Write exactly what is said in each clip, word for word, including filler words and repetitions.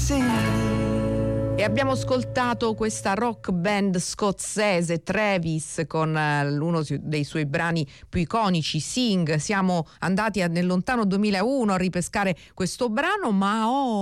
E abbiamo ascoltato questa rock band scozzese Travis con uh, uno dei suoi brani più iconici, Sing. Siamo andati a, nel lontano duemilauno a ripescare questo brano, ma ho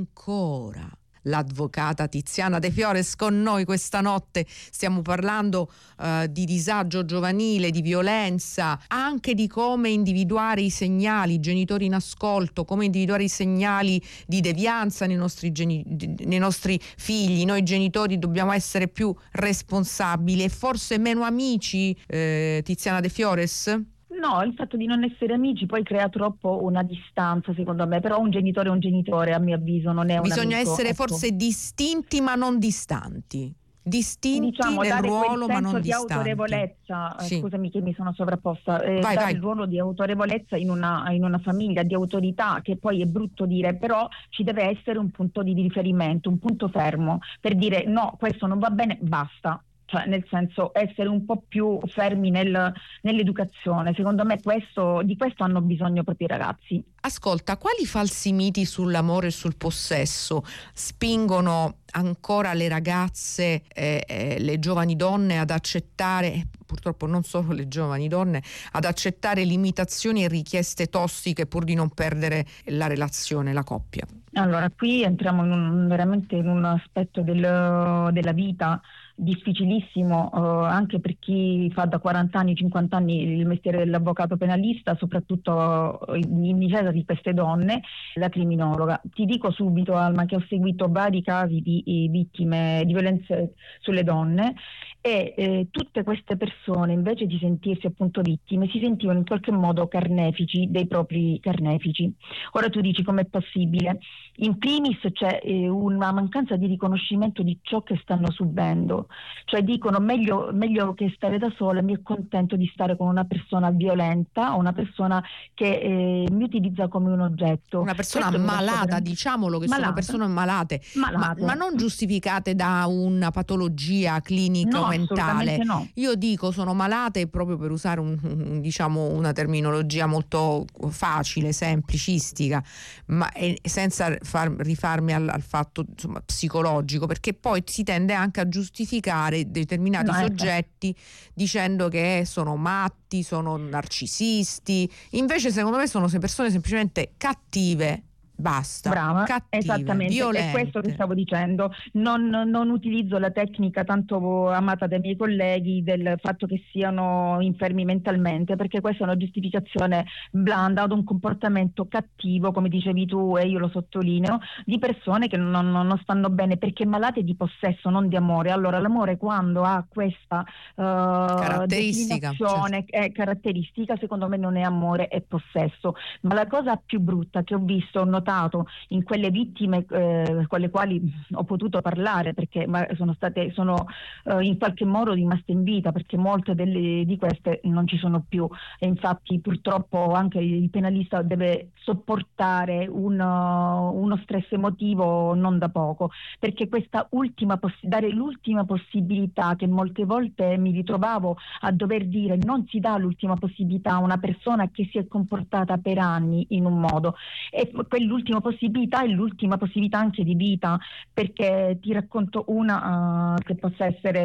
ancora l'avvocata Tiziana De Fiores con noi questa notte. Stiamo parlando uh, di disagio giovanile, di violenza, anche di come individuare i segnali, i genitori in ascolto, come individuare i segnali di devianza nei nostri, geni- nei nostri figli. Noi genitori dobbiamo essere più responsabili e forse meno amici, eh, Tiziana De Fiores? No, il fatto di non essere amici poi crea troppo una distanza, secondo me, però un genitore è un genitore, a mio avviso, non è un Bisogna amico, essere ecco. forse distinti ma non distanti. Distinti Diciamo, nel dare ruolo quel ma senso non di distanti. autorevolezza, Sì. scusami che mi sono sovrapposta, eh, vai, dare vai. il ruolo di autorevolezza in una, in una famiglia, di autorità, che poi è brutto dire, però ci deve essere un punto di riferimento, un punto fermo, per dire no, questo non va bene, basta. Cioè, nel senso, essere un po' più fermi nel, nell'educazione. Secondo me questo, di questo hanno bisogno proprio i ragazzi. Ascolta, quali falsi miti sull'amore e sul possesso spingono ancora le ragazze, eh, eh, le giovani donne ad accettare, purtroppo non solo le giovani donne, ad accettare limitazioni e richieste tossiche pur di non perdere la relazione, la coppia? Allora, qui entriamo in un, veramente in un aspetto del, della vita difficilissimo, eh, anche per chi fa da quaranta anni, cinquanta anni il mestiere dell'avvocato penalista, soprattutto in difesa di queste donne, la criminologa. Ti dico subito, Alma, che ho seguito vari casi di, di vittime di violenze sulle donne e eh, tutte queste persone, invece di sentirsi appunto vittime, si sentivano in qualche modo carnefici dei propri carnefici. Ora tu dici com'è possibile? In primis c'è eh, una mancanza di riconoscimento di ciò che stanno subendo, cioè dicono meglio, meglio che stare da sola, mi accontento di stare con una persona violenta o una persona che eh, mi utilizza come un oggetto. Una persona Questo malata, diciamolo che malata. sono persone malate, malate. Ma, ma non giustificate da una patologia clinica no, o mentale. No. Io dico sono malate proprio per usare un, un, diciamo una terminologia molto facile, semplicistica, ma eh, senza far, rifarmi al, al fatto insomma, psicologico, perché poi si tende anche a giustificare determinati no, soggetti eh. dicendo che sono matti, sono narcisisti. Invece secondo me sono persone semplicemente cattive. Basta. Brava, cattive, esattamente, violente. è questo che stavo dicendo. Non, non utilizzo la tecnica tanto amata dai miei colleghi del fatto che siano infermi mentalmente, perché questa è una giustificazione blanda ad un comportamento cattivo, come dicevi tu e io lo sottolineo, di persone che non, non stanno bene, perché malate di possesso, non di amore. Allora l'amore, quando ha questa uh, caratteristica, certo. è caratteristica, secondo me non è amore, è possesso. Ma la cosa più brutta che ho visto, ho notato in quelle vittime eh, con le quali ho potuto parlare, perché sono state sono eh, in qualche modo rimaste in vita, perché molte delle, di queste non ci sono più, e infatti purtroppo anche il penalista deve sopportare un, uh, uno stress emotivo non da poco, perché questa ultima poss- dare l'ultima possibilità, che molte volte mi ritrovavo a dover dire, non si dà l'ultima possibilità a una persona che si è comportata per anni in un modo, e quell'ultima possibilità è l'ultima possibilità anche di vita, perché ti racconto una uh, che possa essere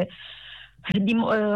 di,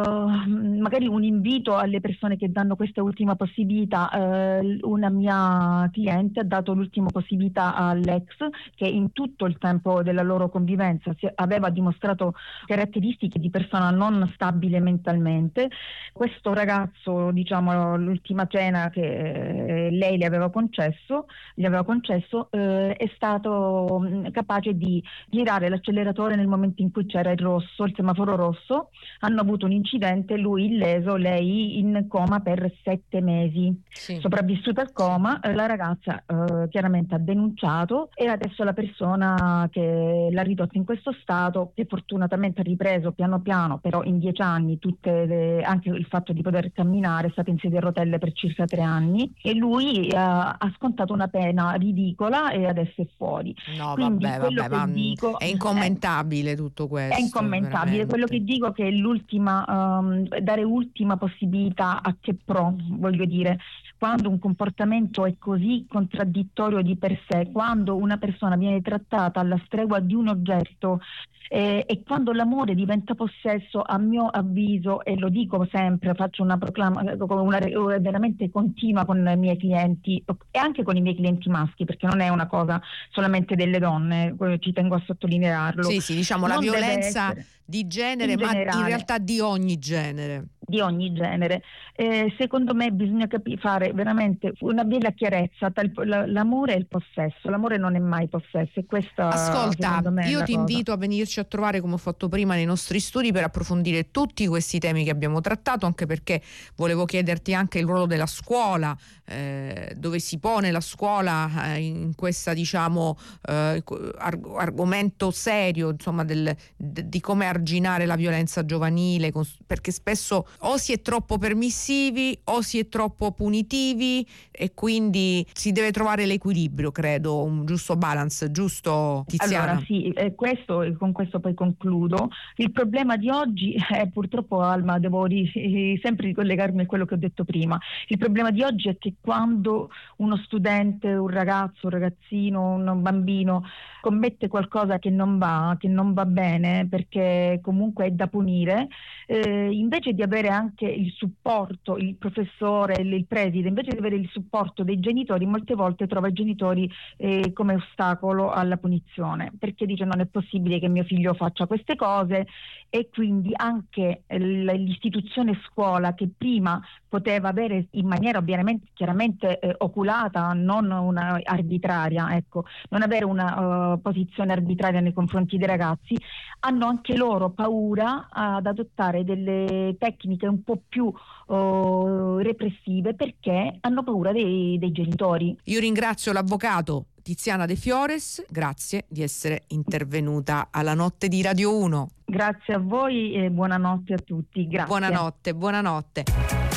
uh, magari un invito alle persone che danno questa ultima possibilità. Uh, una mia cliente ha dato l'ultima possibilità all'ex, che in tutto il tempo della loro convivenza si aveva dimostrato caratteristiche di persona non stabile mentalmente. Questo ragazzo, diciamo, l'ultima cena che lei le aveva concesso, gli aveva concesso, eh, è stato mh, capace di girare l'acceleratore nel momento in cui c'era il rosso, il semaforo rosso. Hanno avuto un incidente, lui illeso, lei in coma per sette mesi. Sì. Sopravvissuta al coma, sì. La ragazza eh, chiaramente ha denunciato, e adesso la persona che l'ha ridotto in questo stato, che fortunatamente ha ripreso piano piano, però in dieci anni tutte le, anche il fatto di poter camminare, è stato in sedia a rotelle per circa tre anni, e lui eh, ha scontato una pena ridicola e adesso è fuori. No, Quindi vabbè, quello vabbè, che ma dico è incommentabile è, tutto questo. È incommentabile. Veramente. Quello che dico che l'ultima um, dare ultima possibilità a che pro, voglio dire, quando un comportamento è così contraddittorio di per sé, quando una persona viene trattata alla stregua di un oggetto, eh, e quando l'amore diventa possesso, a mio avviso, e lo dico sempre, faccio una proclama una, veramente continua con i miei clienti e anche con i miei clienti maschi, perché non è una cosa solamente delle donne, ci tengo a sottolinearlo. Sì, sì, diciamo non la violenza di genere, in ma generale, in realtà di ogni genere. Di ogni genere. Eh, secondo me bisogna capi- fare veramente una bella chiarezza tra il, l'amore e il possesso. L'amore non è mai possesso, e questa, ascolta, me, io ti cosa. invito a venirci a trovare, come ho fatto prima, nei nostri studi per approfondire tutti questi temi che abbiamo trattato, anche perché volevo chiederti anche il ruolo della scuola, eh, dove si pone la scuola eh, in questa, diciamo, eh, arg- argomento serio, insomma, del, de, di come arginare la violenza giovanile, perché spesso o si è troppo permissivi o si è troppo punitivi, e quindi si deve trovare l'equilibrio, credo, un giusto balance, giusto, Tiziana? Allora sì, eh, questo, con questo poi concludo. Il problema di oggi è, purtroppo, Alma, devo ri- sempre ricollegarmi a quello che ho detto prima. Il problema di oggi è che quando uno studente, un ragazzo, un ragazzino, un bambino commette qualcosa che non va, che non va bene, perché comunque è da punire, eh, invece di avere anche il supporto, il professore, il, il preside, invece di avere il supporto dei genitori, molte volte trova i genitori eh, come ostacolo alla punizione, perché dice: non è possibile che mio figlio faccia queste cose. E quindi anche l'istituzione scuola, che prima poteva avere in maniera ovviamente chiaramente eh, oculata, non una arbitraria, ecco, non avere una uh, posizione arbitraria nei confronti dei ragazzi, hanno anche loro paura ad adottare delle tecniche un po' più uh, repressive, perché hanno paura dei, dei genitori. Io ringrazio l'avvocato Tiziana De Fiores, grazie di essere intervenuta alla Notte di Radio uno. Grazie a voi e buonanotte a tutti. Grazie. Buonanotte, buonanotte.